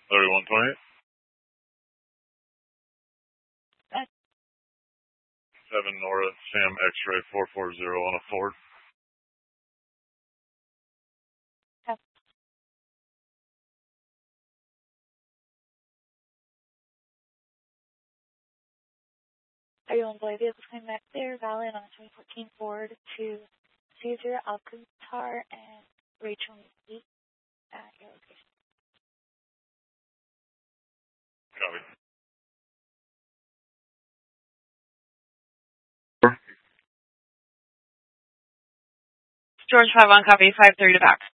3128. 7 Nora Sam X-ray 440 on a Ford. Okay. Are you on the way vehicles coming back there? Valid on a 2014 Ford to Caesar Alcantara and Rachel Meek at your location. Copy. George 5 on copy, 530 to back.